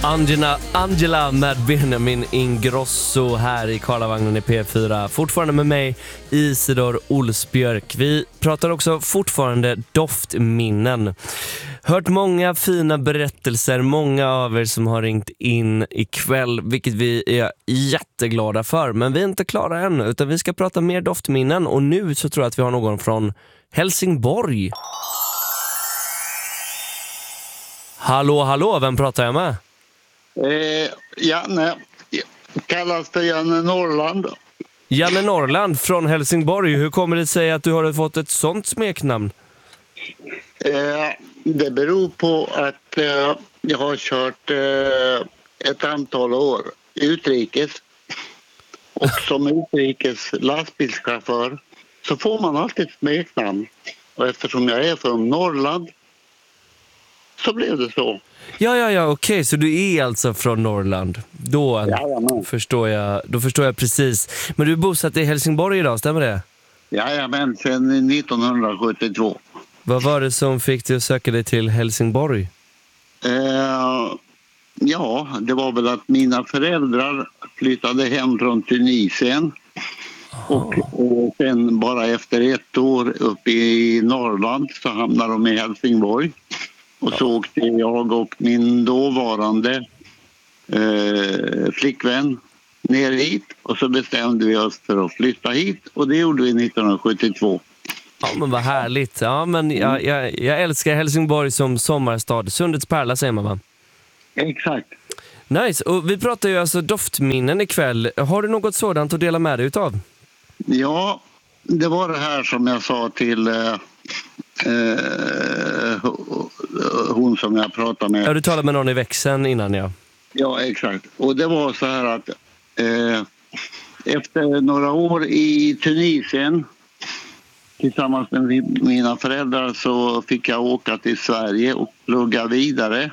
Angela med Benjamin Ingrosso här i Karlavagnen i P4. Fortfarande med mig, Isidor Olsbjörk. Vi pratar också fortfarande doftminnen. Hört många fina berättelser, många av er som har ringt in ikväll, vilket vi är jätteglada för. Men vi är inte klara än, utan vi ska prata mer doftminnen. Och nu så tror jag att vi har någon från Helsingborg. Hallå, vem pratar jag med? Janne, kallas för Janne Norrland. Janne Norrland från Helsingborg. Hur kommer det sig att du har fått ett sånt smeknamn? Det beror på att jag har kört ett antal år utrikes. Och som utrikes lastbilschaufför så får man alltid ett smeknamn. Och eftersom jag är från Norrland så blev det så. Ja, okej. Så du är alltså från Norrland. Då förstår jag precis. Men du är bosatt i Helsingborg idag, stämmer det? Jajamän, sedan 1972. Vad var det som fick dig att söka dig till Helsingborg? Ja, det var väl att mina föräldrar flyttade hem från Tunisien. Och sen bara efter ett år uppe i Norrland så hamnade de i Helsingborg. Och så åkte jag och min dåvarande flickvän ner hit. Och så bestämde vi oss för att flytta hit. Och det gjorde vi 1972. Ja, men vad härligt. Ja, men jag älskar Helsingborg som sommarstad. Sundets pärla säger man, va? Exakt. Nice. Och vi pratar ju alltså doftminnen ikväll. Har du något sådant att dela med dig utav? Ja, det var det här som jag sa till hon som jag pratade med. Ja, du talade med någon i växeln innan, ja. Ja, exakt. Och det var så här att efter några år i Tunisien tillsammans med mina föräldrar så fick jag åka till Sverige och plugga vidare.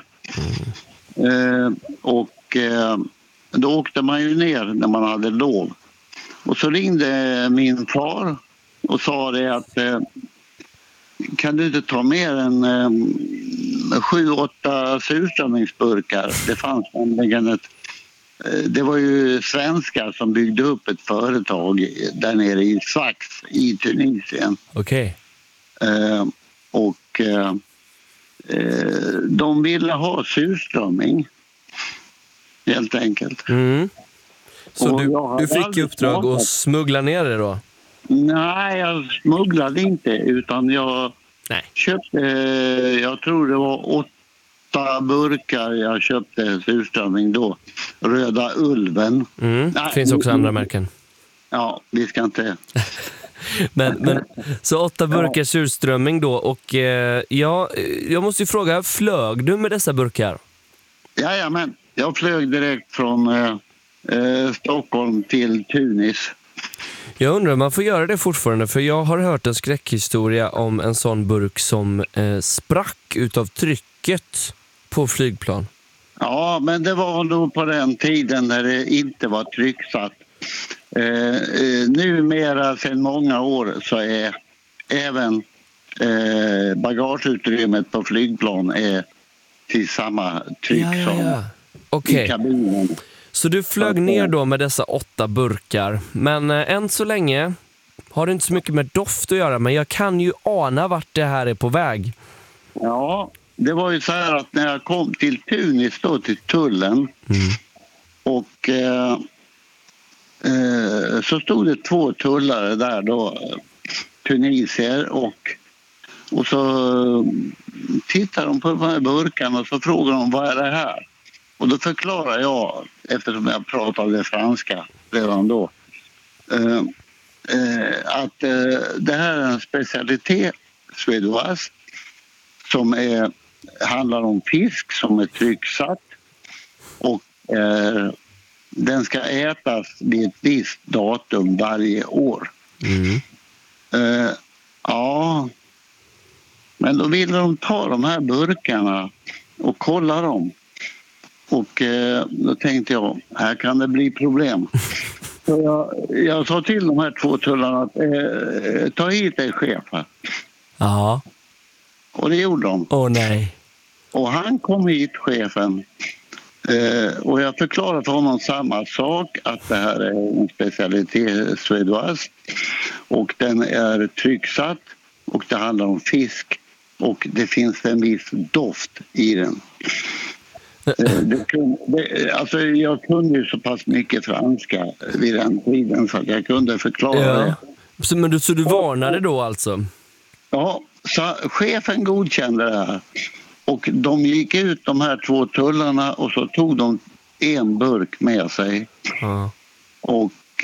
Då åkte man ju ner när man hade lov. Och så ringde min far och sa det att kan du inte ta mer än 7-8 surströmmingsburkar? Det fanns nämligen det var ju svenskar som byggde upp ett företag där nere i Sfax i Tunisien. Okej. De ville ha surströmming helt enkelt. Så du fick uppdrag att smuggla ner det då? Nej, jag smugglade inte utan jag köpte, jag tror det var 8 burkar jag köpte surströmming då. Röda Ulven. Det finns också andra märken. Ja, vi ska inte... men så 8 burkar surströmming då och jag måste ju fråga, flög du med dessa burkar? Jajamän, jag flög direkt från Stockholm till Tunis. Jag undrar om man får göra det fortfarande, för jag har hört en skräckhistoria om en sån burk som sprack utav trycket på flygplan. Ja, men det var nog på den tiden när det inte var trycksatt. Numera sedan många år så är även bagageutrymmet på flygplan är till samma tryck som i kabinen. Så du flög ner då med dessa 8 burkar. Men än så länge har det inte så mycket med doft att göra. Men jag kan ju ana vart det här är på väg. Ja, det var ju så här att när jag kom till Tunis då, till tullen. Och så stod det 2 tullare där då. Tunisier och så tittade de på de här burkarna och så frågade de vad är det här? Och då förklarar jag, eftersom jag pratade franska redan då, att det här är en specialitet suédoise som handlar om fisk som är trycksatt och den ska ätas vid ett visst datum varje år. Ja, men då ville de ta de här burkarna och kolla dem. Och då tänkte jag, här kan det bli problem. Så jag sa till de här 2 tullarna att ta hit dig chef. Ja. Och det gjorde de. Åh nej. Och han kom hit, chefen. Och jag förklarade för honom samma sak, att det här är en specialitet suédoise och den är trycksatt och det handlar om fisk och det finns en viss doft i den. Jag kunde ju så pass mycket franska vid den tiden så att jag kunde förklara det. Så du varnade då alltså? Ja, så chefen godkände det här. Och de gick ut, de här 2 tullarna, och så tog de en burk med sig. Och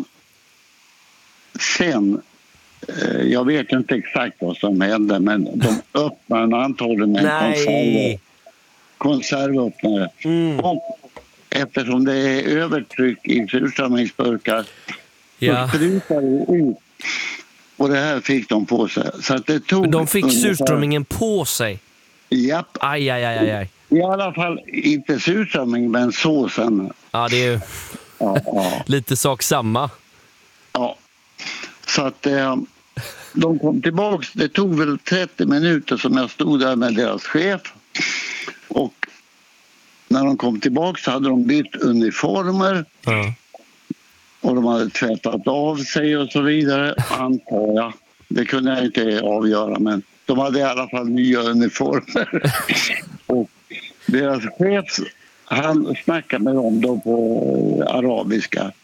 sen, jag vet inte exakt vad som hände, men de öppnade den antagligen med en konservöppnare. Och eftersom det är övertryck i surströmmingsburkar så sprutar det ut. Och det här fick de på sig. Så att det tog de fick surströmmingen på sig? Japp. Aj. I alla fall inte surströmming, men såsen. Ja, det är ju lite sak samma. Ja. Så att de kom tillbaks. Det tog väl 30 minuter som jag stod där med deras chef. Och när de kom tillbaks så hade de bytt uniformer. Och de hade tvättat av sig och så vidare, antar jag. Det kunde jag inte avgöra, men de hade i alla fall nya uniformer. Och deras chef, han snackade med dem då på arabiska.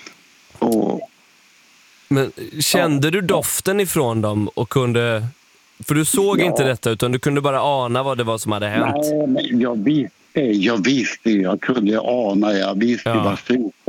Men kände du doften ifrån dem och kunde... För du såg inte detta, utan du kunde bara ana vad det var som hade hänt. Nej, men jag visste, jag kunde ana, jag visste vad